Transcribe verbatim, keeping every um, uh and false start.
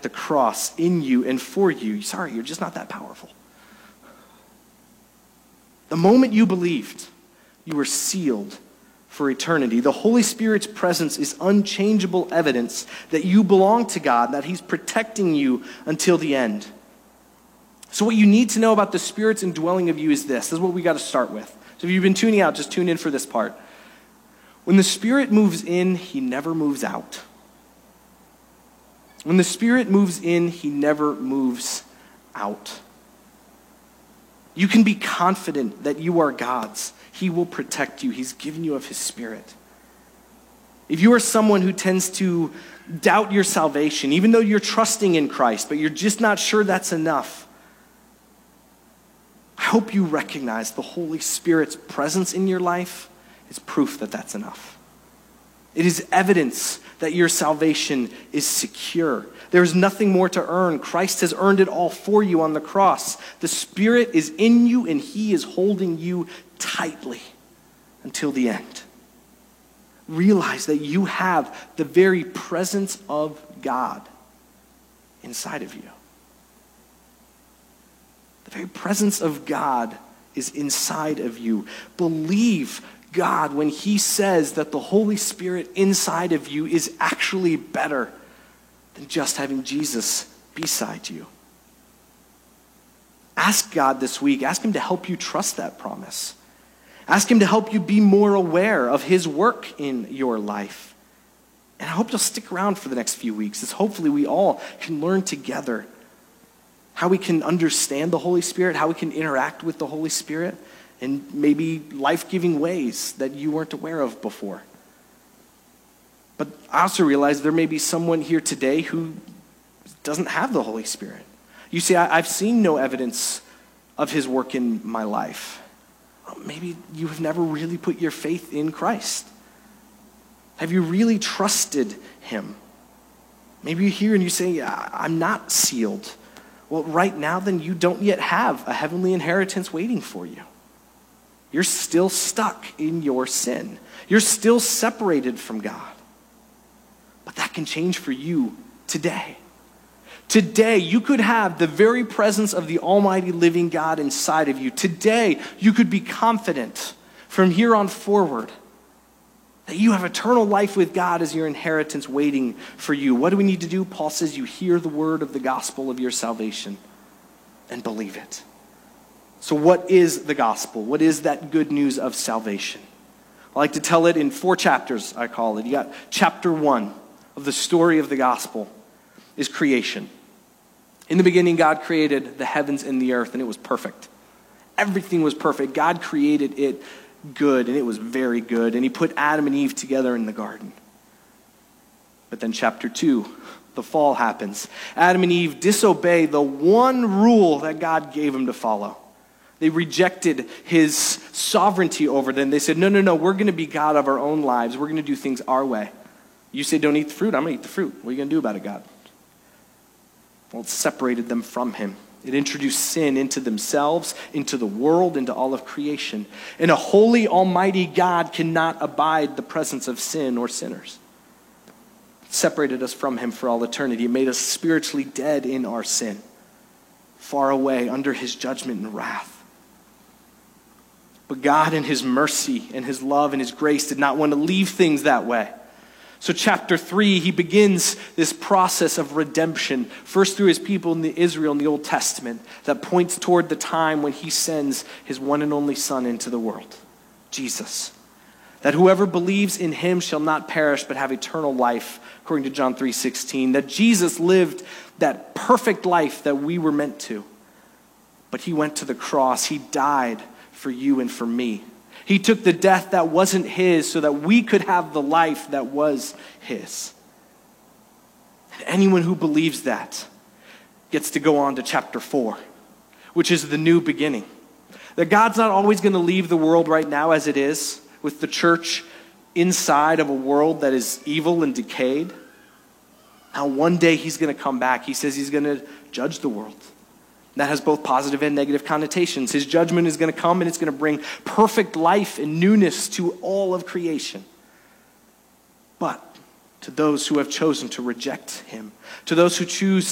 the cross in you and for you, sorry, you're just not that powerful. The moment you believed, you were sealed for eternity. The Holy Spirit's presence is unchangeable evidence that you belong to God, that he's protecting you until the end. So what you need to know about the Spirit's indwelling of you is this. This is what we got to start with. So if you've been tuning out, just tune in for this part. When the Spirit moves in, he never moves out. When the Spirit moves in, he never moves out. You can be confident that you are God's. He will protect you. He's given you of his Spirit. If you are someone who tends to doubt your salvation, even though you're trusting in Christ, but you're just not sure that's enough, I hope you recognize the Holy Spirit's presence in your life is proof that that's enough. It is evidence that your salvation is secure. There is nothing more to earn. Christ has earned it all for you on the cross. The Spirit is in you and he is holding you tightly until the end. Realize that you have the very presence of God inside of you. The very presence of God is inside of you. Believe God when he says that the Holy Spirit inside of you is actually better than just having Jesus beside you. Ask God this week, ask him to help you trust that promise. Ask him to help you be more aware of his work in your life. And I hope you'll stick around for the next few weeks, as hopefully we all can learn together how we can understand the Holy Spirit, how we can interact with the Holy Spirit in maybe life-giving ways that you weren't aware of before. But I also realize there may be someone here today who doesn't have the Holy Spirit. You say, I've seen no evidence of his work in my life. Well, maybe you have never really put your faith in Christ. Have you really trusted him? Maybe you're here and you say, I'm not sealed. Well, right now, then you don't yet have a heavenly inheritance waiting for you. You're still stuck in your sin. You're still separated from God. But that can change for you today. Today, you could have the very presence of the almighty living God inside of you. Today, you could be confident from here on forward that you have eternal life with God as your inheritance waiting for you. What do we need to do? Paul says you hear the word of the gospel of your salvation and believe it. So what is the gospel? What is that good news of salvation? I like to tell it in four chapters, I call it. You got chapter one of the story of the gospel is creation. In the beginning, God created the heavens and the earth, and it was perfect. Everything was perfect. God created it good, and it was very good. And he put Adam and Eve together in the garden. But then chapter two, the fall happens. Adam and Eve disobey the one rule that God gave them to follow. They rejected his sovereignty over them. They said, no, no, no, we're going to be God of our own lives. We're going to do things our way. You say don't eat the fruit, I'm going to eat the fruit. What are you going to do about it, God? Well, it separated them from him. It introduced sin into themselves, into the world, into all of creation. And a holy, almighty God cannot abide the presence of sin or sinners. It separated us from him for all eternity. It made us spiritually dead in our sin, far away under his judgment and wrath. But God in his mercy and his love and his grace did not want to leave things that way. So chapter three, he begins this process of redemption, first through his people in the Israel in the Old Testament, that points toward the time when he sends his one and only Son into the world, Jesus. That whoever believes in him shall not perish but have eternal life, according to John three sixteen. That Jesus lived that perfect life that we were meant to. But he went to the cross. He died for you and for me. He took the death that wasn't his so that we could have the life that was his. And anyone who believes that gets to go on to chapter four, which is the new beginning. That God's not always going to leave the world right now as it is, with the church inside of a world that is evil and decayed. Now one day he's going to come back. He says he's going to judge the world. That has both positive and negative connotations. His judgment is going to come and it's going to bring perfect life and newness to all of creation. But to those who have chosen to reject him, to those who choose